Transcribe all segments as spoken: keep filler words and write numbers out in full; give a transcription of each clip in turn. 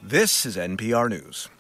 This is N P R News.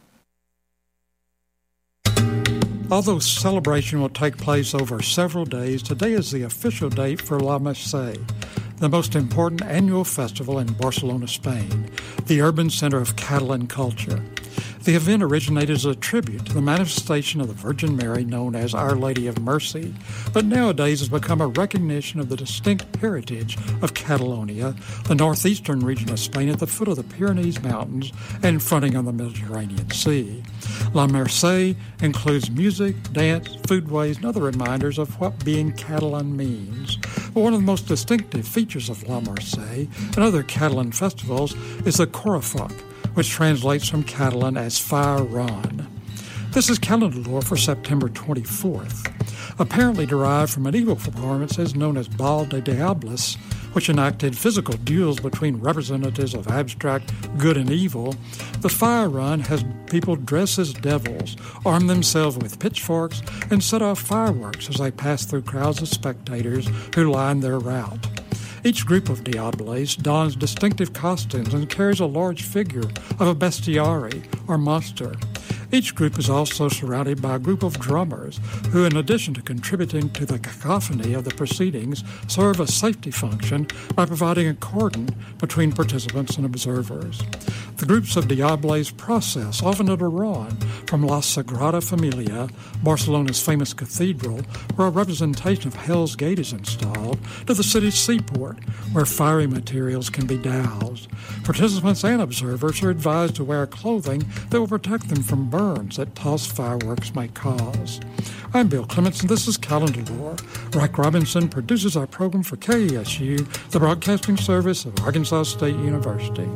Although celebration will take place over several days, today is the official date for La Mercè, the most important annual festival in Barcelona, Spain, the urban center of Catalan culture. The event originated as a tribute to the manifestation of the Virgin Mary known as Our Lady of Mercy, but nowadays has become a recognition of the distinct heritage of Catalonia, the northeastern region of Spain at the foot of the Pyrenees Mountains and fronting on the Mediterranean Sea. La Mercè includes music, dance, foodways, and other reminders of what being Catalan means. But one of the most distinctive features of La Mercè and other Catalan festivals is the Correfoc, which translates from Catalan as Fire Run. This is calendar lore for September twenty-fourth, apparently derived from medieval performances known as Ball de Diables, which enacted physical duels between representatives of abstract good and evil. The Fire Run has people dress as devils, arm themselves with pitchforks, and set off fireworks as they pass through crowds of spectators who line their route. Each group of Diables dons distinctive costumes and carries a large figure of a bestiary, or monster. Each group is also surrounded by a group of drummers who, in addition to contributing to the cacophony of the proceedings, serve a safety function by providing a cordon between participants and observers. The groups of Diables process, often at a run, from La Sagrada Familia, Barcelona's famous cathedral, where a representation of Hell's Gate is installed, to the city's seaport, where fiery materials can be doused. Participants and observers are advised to wear clothing that will protect them from burns that tossed fireworks may cause. I'm Bill Clements, and this is Calendar Lore. Reich Robinson produces our program for K E S U, the broadcasting service of Arkansas State University.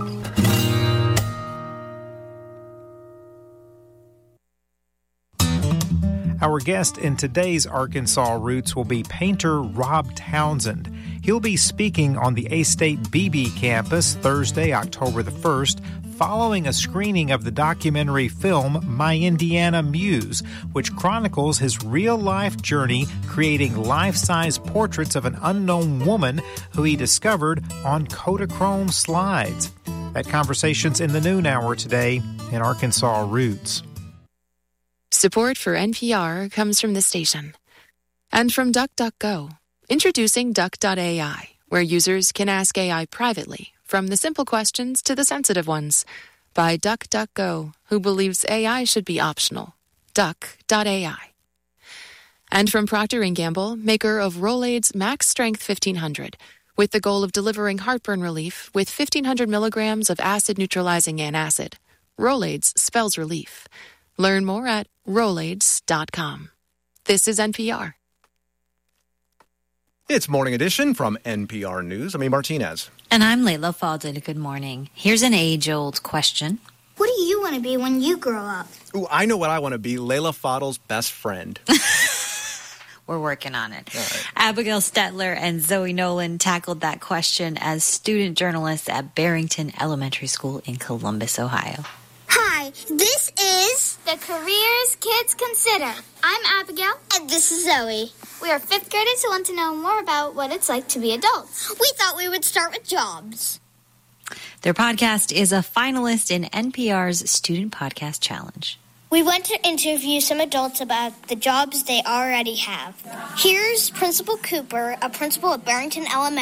Our guest in today's Arkansas Roots will be painter Rob Townsend. He'll be speaking on the A-State Beebe campus Thursday, October the first, following a screening of the documentary film My Indiana Muse, which chronicles his real-life journey creating life-size portraits of an unknown woman who he discovered on Kodachrome slides. That conversation's in the noon hour today in Arkansas Roots. Support for N P R comes from the station. And from DuckDuckGo, introducing Duck dot A I, where users can ask A I privately, from the simple questions to the sensitive ones, by DuckDuckGo, who believes A I should be optional. Duck dot A I. And from Procter and Gamble, maker of Rolaids Max Strength fifteen hundred, with the goal of delivering heartburn relief with fifteen hundred milligrams of acid-neutralizing antacid. Rolaids spells relief. Learn more at Rolaids dot com. This is N P R. It's Morning Edition from N P R News. I'm Amy Martinez. And I'm Layla Fadel. Good morning. Here's an age-old question. What do you want to be when you grow up? Ooh, I know what I want to be. Layla Fadel's best friend. We're working on it. All right. Abigail Stetler and Zoe Nolan tackled that question as student journalists at Barrington Elementary School in Columbus, Ohio. Hi, this is The Careers Kids Consider. I'm Abigail. And this is Zoe. We are fifth graders who want to know more about what it's like to be adults. We thought we would start with jobs. Their podcast is a finalist in N P R's Student Podcast Challenge. We went to interview some adults about the jobs they already have. Here's Principal Cooper, a principal at Barrington Elementary.